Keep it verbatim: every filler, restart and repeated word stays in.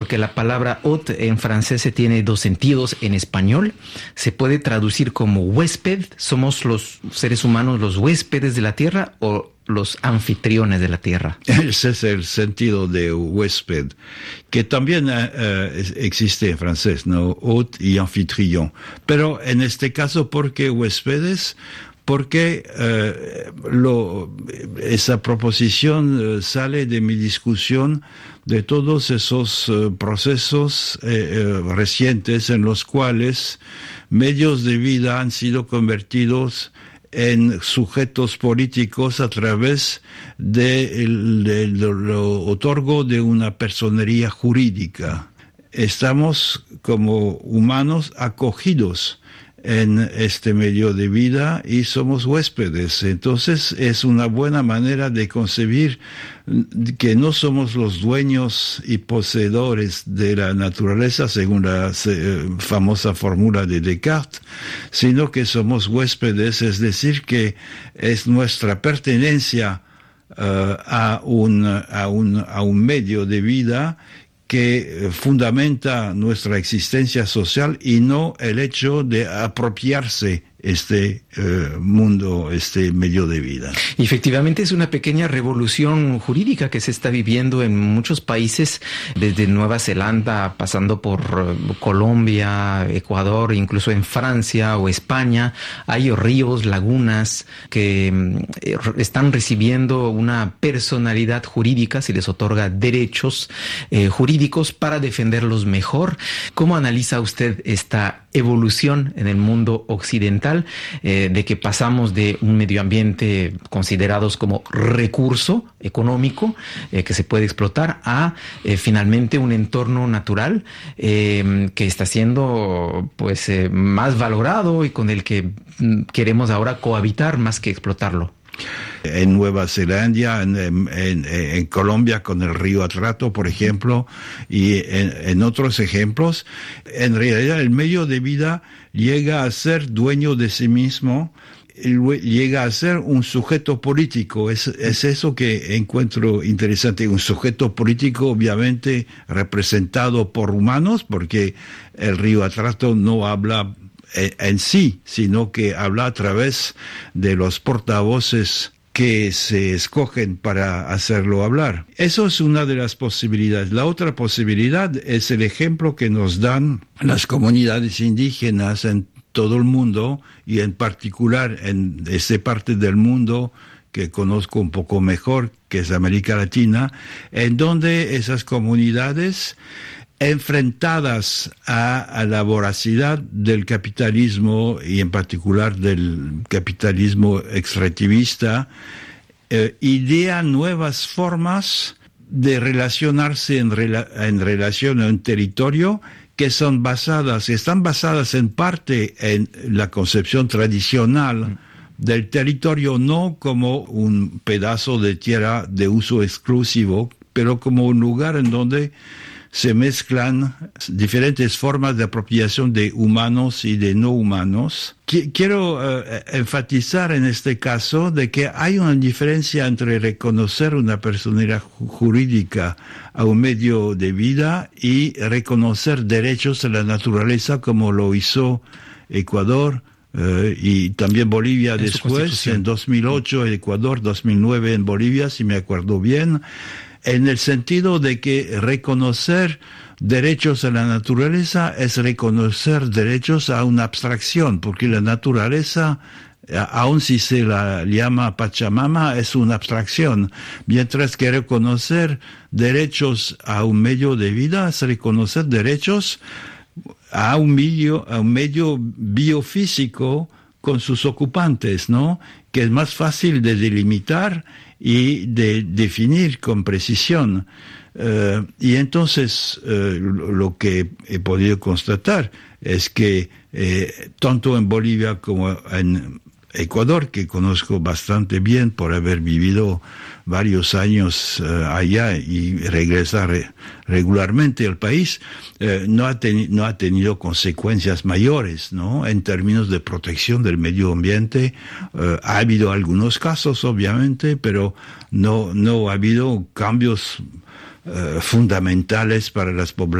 porque la palabra hôte en francés se tiene dos sentidos en español. Se puede traducir como huésped, somos los seres humanos los huéspedes de la tierra, o los anfitriones de la tierra. Ese es el sentido de huésped, que también uh, existe en francés, ¿no? Hôte y anfitrión. Pero en este caso, ¿por qué huéspedes? Porque uh, lo, esa proposición uh, sale de mi discusión de todos esos uh, procesos uh, uh, recientes en los cuales medios de vida han sido convertidos en sujetos políticos a través del de, de, lo otorgo de una personería jurídica. Estamos como humanos acogidos en este medio de vida y somos huéspedes. Entonces es una buena manera de concebir que no somos los dueños y poseedores de la naturaleza, según la eh, famosa fórmula de Descartes, sino que somos huéspedes, es decir, que es nuestra pertenencia uh, a, un, a, un, a un medio de vida que fundamenta nuestra existencia social y no el hecho de apropiarse este eh, mundo, este medio de vida. Y efectivamente es una pequeña revolución jurídica que se está viviendo en muchos países, desde Nueva Zelanda, pasando por uh, Colombia, Ecuador, incluso en Francia o España. Hay ríos, lagunas que eh, están recibiendo una personalidad jurídica, se les otorga derechos eh, jurídicos para defenderlos mejor. ¿Cómo analiza usted esta evolución en el mundo occidental? Eh, de que pasamos de un medio ambiente considerados como recurso económico eh, que se puede explotar a eh, finalmente un entorno natural eh, que está siendo pues eh, más valorado y con el que mm, queremos ahora cohabitar más que explotarlo. En Nueva Zelanda, en, en, en Colombia con el río Atrato, por ejemplo, y en, en otros ejemplos, en realidad el medio de vida llega a ser dueño de sí mismo, llega a ser un sujeto político. Es, es eso que encuentro interesante, un sujeto político obviamente representado por humanos, porque el río Atrato no habla en sí, sino que habla a través de los portavoces que se escogen para hacerlo hablar. Eso es una de las posibilidades. La otra posibilidad es el ejemplo que nos dan las comunidades indígenas en todo el mundo y en particular en esa parte del mundo que conozco un poco mejor, que es América Latina, en donde esas comunidades enfrentadas a, a la voracidad del capitalismo y en particular del capitalismo extractivista, eh, idean nuevas formas de relacionarse en, rela- en relación a un territorio que son basadas, están basadas en parte en la concepción tradicional del territorio, no como un pedazo de tierra de uso exclusivo, pero como un lugar en donde se mezclan diferentes formas de apropiación de humanos y de no humanos. Quiero uh, enfatizar en este caso de que hay una diferencia entre reconocer una personalidad jurídica a un medio de vida y reconocer derechos a la naturaleza, como lo hizo Ecuador uh, y también Bolivia en después, en dos mil ocho en Ecuador, dos mil nueve en Bolivia, si me acuerdo bien, en el sentido de que reconocer derechos a la naturaleza es reconocer derechos a una abstracción, porque la naturaleza, aun si se la llama Pachamama, es una abstracción, mientras que reconocer derechos a un medio de vida es reconocer derechos a un medio, a un medio biofísico con sus ocupantes, ¿no? Que es más fácil de delimitar y de definir con precisión. Uh, y entonces uh, lo que he podido constatar es que eh, tanto en Bolivia como en Ecuador, que conozco bastante bien por haber vivido varios años uh, allá y regresar re- regularmente al país, uh, no ha teni- no ha tenido consecuencias mayores, ¿no? En términos de protección del medio ambiente. Uh, ha habido algunos casos, obviamente, pero no, no ha habido cambios uh, fundamentales para las poblaciones